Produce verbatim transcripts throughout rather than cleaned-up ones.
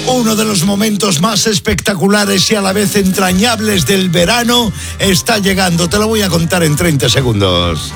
Uno de los momentos más espectaculares y a la vez entrañables del verano está llegando. Te lo voy a contar en treinta segundos.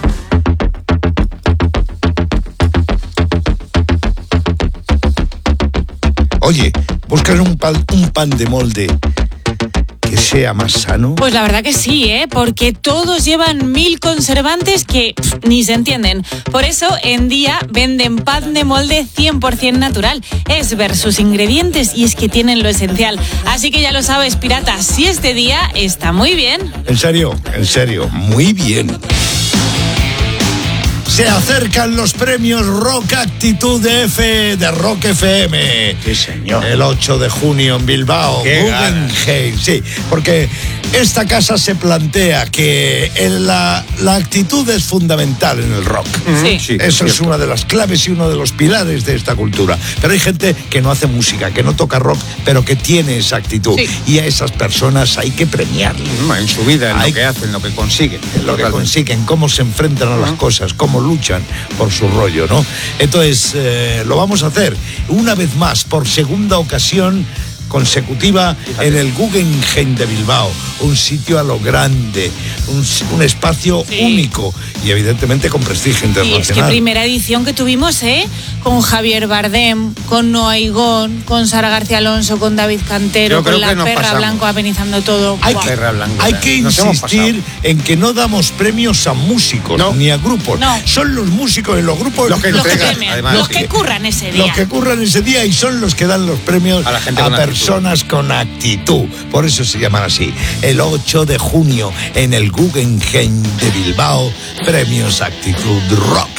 Oye, buscan un pan, un pan de molde que sea más sano. Pues la verdad que sí, ¿eh? Porque todos llevan mil conservantes que pff, ni se entienden. Por eso, en Día venden pan de molde cien por ciento natural. Es ver sus ingredientes y es que tienen lo esencial. Así que ya lo sabes, pirata, si es de Día, está muy bien. En serio, en serio, muy bien. Se acercan los premios Rock Actitud de F de Rock F M. Sí, señor. El ocho de junio en Bilbao. Qué Guggenheim, sí, porque esta casa se plantea que en la, la actitud es fundamental en el rock. Sí. Sí, Eso es cierto. una de las claves y uno de los pilares de esta cultura. Pero hay gente que no hace música, que no toca rock, pero que tiene esa actitud. Sí. Y a esas personas hay que premiarles. En su vida, en Hay- lo que hacen, lo que consiguen. Lo que Totalmente. consiguen, cómo se enfrentan a las Ajá. cosas, cómo luchan por su rollo, ¿no? Entonces, eh, lo vamos a hacer una vez más, por segunda ocasión consecutiva, Fíjate. en el Guggenheim de Bilbao, un sitio a lo grande, un, un espacio Sí. único y evidentemente con prestigio Y es que internacional. primera edición que tuvimos, ¿eh? Con Javier Bardem, con Noa Igón, con Sara García Alonso, con David Cantero, Yo creo con que la nos Perra pasamos. Blanco amenizando todo. Hay Buah. que, Perra blanca, hay que nos hemos insistir en que no damos premios a músicos No. ni a grupos. No. Son los músicos y los grupos Los que Los que entregan, premian, además, los sí. que curran ese día. los que curran ese día y son los que dan los premios A la gente a con personas con actitud. Por eso se llaman así. El ocho de junio en el Guggenheim de Bilbao, premios Actitud Rock.